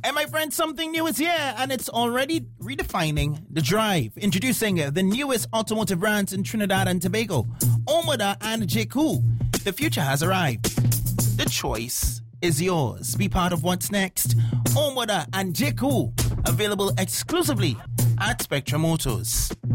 And my friends, something new is here, and it's already redefining the drive. Introducing the newest automotive brands in Trinidad and Tobago, Omoda and JCOO. The future has arrived. The choice is yours. Be part of what's next. Omoda and JCOO, available exclusively at Spectra Motors.